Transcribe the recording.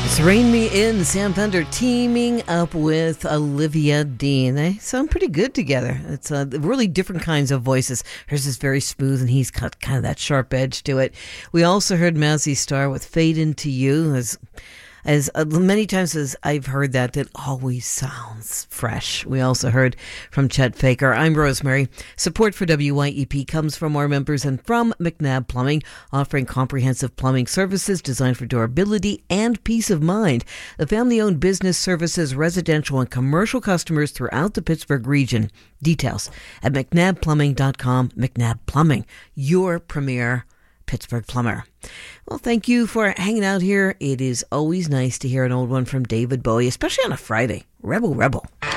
Rein Me In, Sam Fender teaming up with Olivia Dean. They sound pretty good together. It's really different kinds of voices. Hers is very smooth and he's got kind of that sharp edge to it. We also heard Mazzy Star with Fade Into You. As many times as I've heard that, it always sounds fresh. We also heard from Chet Faker. I'm Rosemary. Support for WYEP comes from our members and from McNabb Plumbing, offering comprehensive plumbing services designed for durability and peace of mind. The family-owned business services residential and commercial customers throughout the Pittsburgh region. Details at mcnabbplumbing.com. McNabb Plumbing, your premier Pittsburgh plumber. Well, thank you for hanging out here. It is always nice to hear an old one from David Bowie, especially on a Friday. Rebel, rebel.